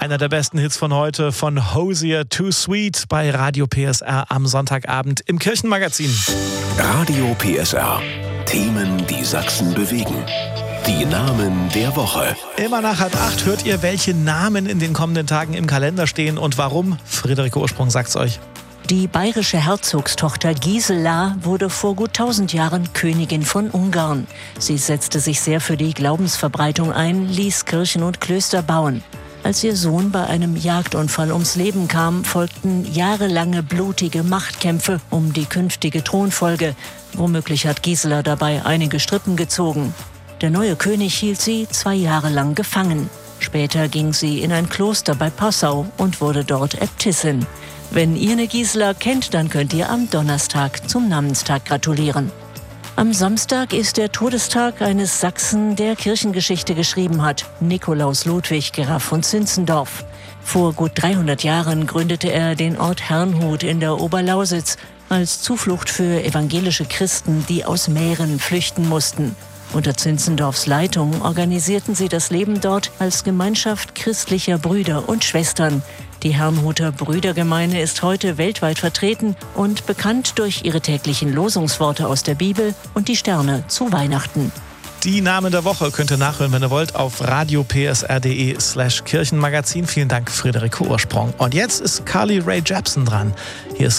Einer der besten Hits von heute von Hozier, Too Sweet bei Radio PSR am Sonntagabend im Kirchenmagazin. Radio PSR. Themen, die Sachsen bewegen. Die Namen der Woche. Immer nach 7:30 hört ihr, welche Namen in den kommenden Tagen im Kalender stehen und warum. Friederike Ursprung sagt's euch. Die bayerische Herzogstochter Gisela wurde vor gut 1000 Jahren Königin von Ungarn. Sie setzte sich sehr für die Glaubensverbreitung ein, ließ Kirchen und Klöster bauen. Als ihr Sohn bei einem Jagdunfall ums Leben kam, folgten jahrelange blutige Machtkämpfe um die künftige Thronfolge. Womöglich hat Gisela dabei einige Strippen gezogen. Der neue König hielt sie 2 Jahre lang gefangen. Später ging sie in ein Kloster bei Passau und wurde dort Äbtissin. Wenn ihr eine Gisela kennt, dann könnt ihr am Donnerstag zum Namenstag gratulieren. Am Samstag ist der Todestag eines Sachsen, der Kirchengeschichte geschrieben hat, Nikolaus Ludwig, Graf von Zinzendorf. Vor gut 300 Jahren gründete er den Ort Herrnhut in der Oberlausitz als Zuflucht für evangelische Christen, die aus Mähren flüchten mussten. Unter Zinzendorfs Leitung organisierten sie das Leben dort als Gemeinschaft christlicher Brüder und Schwestern. Die Herrnhuter Brüdergemeine ist heute weltweit vertreten und bekannt durch ihre täglichen Losungsworte aus der Bibel und die Sterne zu Weihnachten. Die Namen der Woche könnt ihr nachhören, wenn ihr wollt, auf radiopsr.de/Kirchenmagazin. Vielen Dank, Friederike Ursprung. Und jetzt ist Carly Rae Jepsen dran. Hier ist